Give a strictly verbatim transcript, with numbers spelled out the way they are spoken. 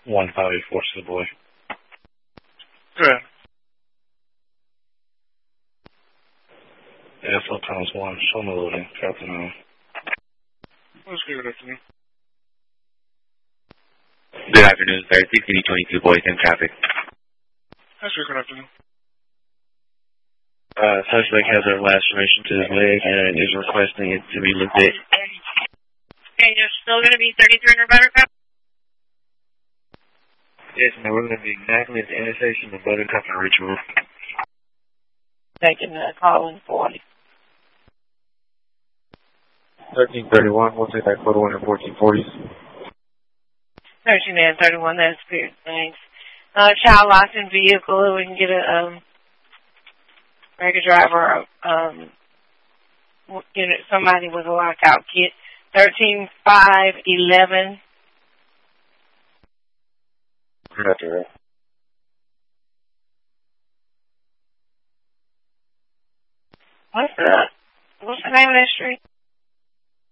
one five eight four to the boy. Good. S L times one, show me loading, Captain Allen. Let's give it up to me. Good afternoon, sir. C C D twenty-two, boys in traffic. That's good afternoon. Uh, suspect has a laceration to his leg and is requesting it to be looked at. Okay, you're still going to be thirty-three hundred Buttercup? Yes, ma'am. We're going to be exactly at the intersection of Buttercup and Ritual. Taking the call in forty. thirteen thirty-one, we'll take that photo in at fourteen forty. thirteen and thirty-one, that's good. Thanks. Uh, child locked in vehicle, we can get a, um, regular driver, um, you know, somebody with a lockout kit. thirteen five eleven. Roger. What's the, what's the name of that street?